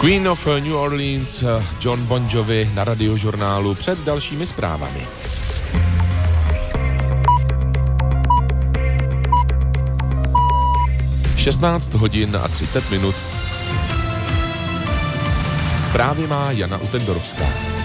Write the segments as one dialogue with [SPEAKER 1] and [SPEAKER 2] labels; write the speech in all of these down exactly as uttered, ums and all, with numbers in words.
[SPEAKER 1] Queen of New Orleans, John Bon Jovi na Radiožurnálu před dalšími zprávami. šestnáct hodin a třicet minut. Zprávy má Jana Utendorovská.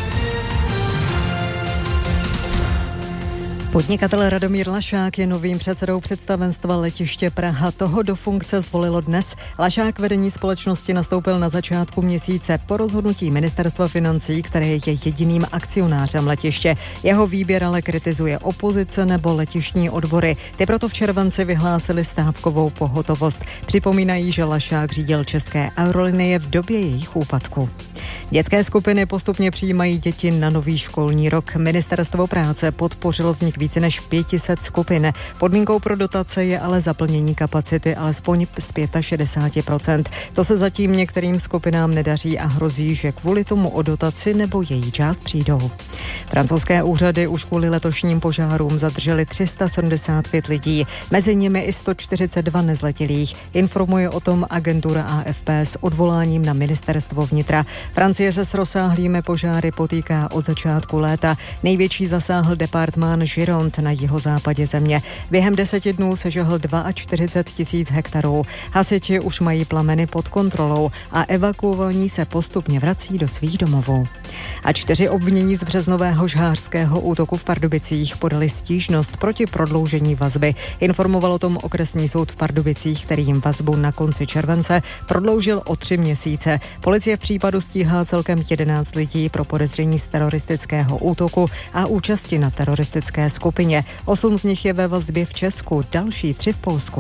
[SPEAKER 2] Podnikatel Radomír Lašák je novým předsedou představenstva letiště Praha. Toho do funkce zvolilo dnes. Lašák vedení společnosti nastoupil na začátku měsíce po rozhodnutí ministerstva financí, které je jediným akcionářem letiště. Jeho výběr ale kritizuje opozice nebo letištní odbory. Ty proto v červenci vyhlásili stávkovou pohotovost. Připomínají, že Lašák řídil české aerolinie v době jejich úpadku. Dětské skupiny postupně přijímají děti na nový školní rok. Ministerstvo práce podpořilo vznik více než pět set skupin. Podmínkou pro dotace je ale zaplnění kapacity alespoň z šedesát pět procent. To se zatím některým skupinám nedaří a hrozí, že kvůli tomu o dotaci nebo její část přijdou. Francouzské úřady už kvůli letošním požárům zadrželi tři sta sedmdesát pět lidí, mezi nimi i sto čtyřicet dva nezletilých. Informuje o tom agentura A F P s odvoláním na ministerstvo vnitra. Francie se s rozsáhlými požáry potýká od začátku léta. Největší zasáhl departmán Gironde na jihozápadě země. Během deseti dnů sežehl čtyřicet dva tisíc hektarů. Hasiči už mají plameny pod kontrolou a evakuovaní se postupně vrací do svých domovů. A čtyři obvinění z březnového žhářského útoku v Pardubicích podali stížnost proti prodloužení vazby. Informoval o tom okresní soud v Pardubicích, který jim vazbu na konci července prodloužil o tři měsíce. Policie v případu stíhá celkem jedenáct lidí pro podezření z teroristického útoku a účasti na teroristické skupině. Osm z nich je ve vazbě v Česku, další tři v Polsku.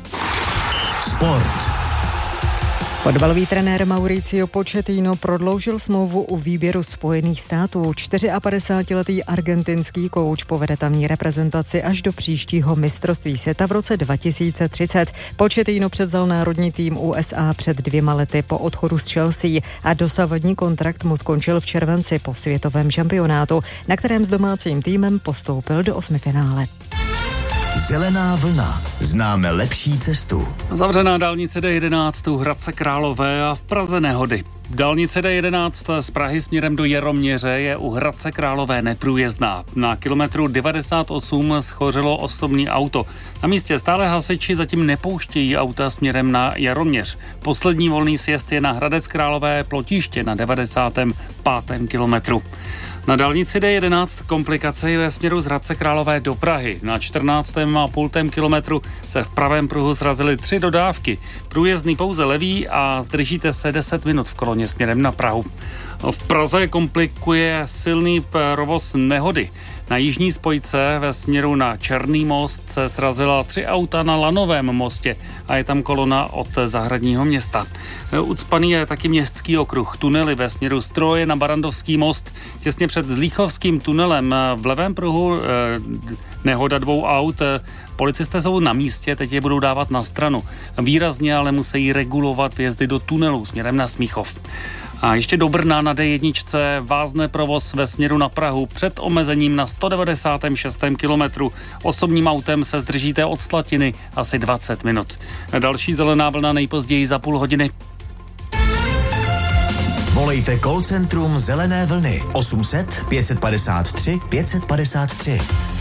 [SPEAKER 3] Sport.
[SPEAKER 2] Fotbalový trenér Mauricio Pochettino prodloužil smlouvu u výběru Spojených států. padesátčtyřletý argentinský kouč povede tamní reprezentaci až do příštího mistrovství světa v roce dva tisíce třicet. Pochettino převzal národní tým U S A před dvěma lety po odchodu z Chelsea a dosavadní kontrakt mu skončil v červenci po světovém šampionátu, na kterém s domácím týmem postoupil do osmifinále.
[SPEAKER 3] Zelená vlna. Známe lepší cestu.
[SPEAKER 4] Zavřená dálnice D jedenáct u Hradce Králové a v Praze nehody. Dálnice D jedenáct z Prahy směrem do Jaroměře je u Hradce Králové neprůjezdná. Na kilometru devadesát osm schořelo osobní auto. Na místě stále hasiči zatím nepouštějí auta směrem na Jaroměř. Poslední volný sjezd je na Hradec Králové Plotiště na devadesátém pátém kilometru. Na dálnici D jedenáct komplikace je ve směru z Hradce Králové do Prahy. Na čtrnáctém a půl kilometru se v pravém pruhu srazily tři dodávky. Průjezdný pouze levý a zdržíte se deset minut v koloně směrem na Prahu. V Praze komplikuje silný provoz nehody. Na jižní spojce ve směru na Černý most se srazila tři auta na Lanovém mostě a je tam kolona od Zahradního města. Ucpaný je taky městský okruh. Tunely ve směru Stroje na Barandovský most. Těsně před Zlíchovským tunelem v levém pruhu nehoda dvou aut. Policisté jsou na místě, teď je budou dávat na stranu. Výrazně ale musí regulovat vjezdy do tunelů směrem na Smíchov. A ještě do Brna na D jedna vázne provoz ve směru na Prahu před omezením na sto devadesátém šestém kilometru. Osobním autem se zdržíte od Slatiny asi dvacet minut. Další zelená vlna nejpozději za půl hodiny.
[SPEAKER 3] Volejte call centrum Zelené vlny osm set pět padesát tři pět padesát tři.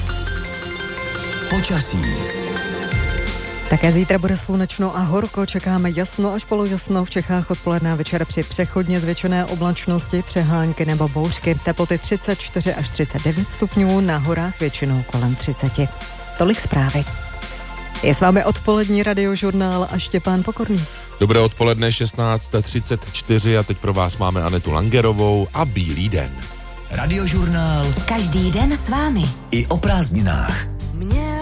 [SPEAKER 3] Počasí.
[SPEAKER 2] Také zítra bude slunečno a horko, čekáme jasno až polojasno v Čechách odpoledne a večer při přechodně zvětšené oblačnosti, přehánky nebo bouřky. Teploty třicet čtyři až třicet devět stupňů, na horách většinou kolem třicet. Tolik zprávy. Je s vámi odpolední radiožurnál a Štěpán Pokorný.
[SPEAKER 1] Dobré odpoledne, šestnáct třicet čtyři a teď pro vás máme Anetu Langerovou a Bílý den.
[SPEAKER 3] Radiožurnál.
[SPEAKER 5] Každý den s vámi.
[SPEAKER 3] I o prázdninách.
[SPEAKER 5] Mě